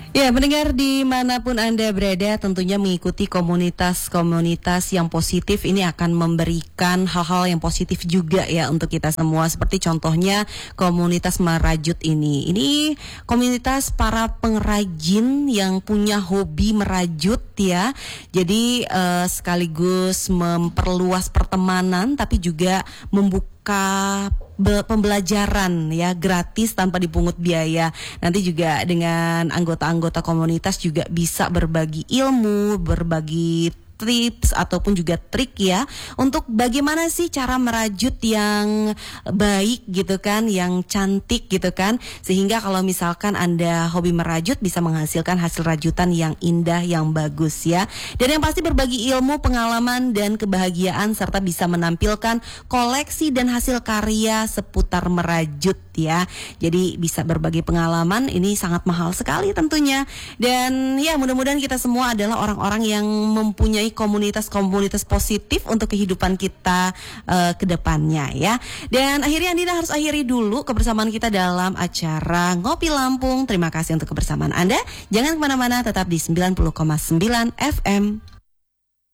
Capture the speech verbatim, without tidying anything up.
Ya, mendengar dimanapun Anda berada, tentunya mengikuti komunitas-komunitas yang positif ini akan memberikan hal-hal yang positif juga ya untuk kita semua. Seperti contohnya komunitas merajut ini. Ini komunitas para pengrajin yang punya hobi merajut ya. Jadi eh, sekaligus memperluas pertemanan, tapi juga membuka pembelajaran ya gratis tanpa dipungut biaya. Nanti juga dengan anggota-anggota komunitas juga bisa berbagi ilmu, berbagi tips ataupun juga trik ya untuk bagaimana sih cara merajut yang baik gitu kan, yang cantik gitu kan, sehingga kalau misalkan Anda hobi merajut bisa menghasilkan hasil rajutan yang indah, yang bagus ya. Dan yang pasti berbagi ilmu, pengalaman dan kebahagiaan serta bisa menampilkan koleksi dan hasil karya seputar merajut ya. Jadi bisa berbagi pengalaman, ini sangat mahal sekali tentunya. Dan ya mudah-mudahan kita semua adalah orang-orang yang mempunyai komunitas-komunitas positif untuk kehidupan kita uh, ke depannya ya. Dan akhirnya Andina harus akhiri dulu kebersamaan kita dalam acara Ngopi Lampung. Terima kasih untuk kebersamaan Anda. Jangan kemana-mana, tetap di sembilan puluh koma sembilan F M.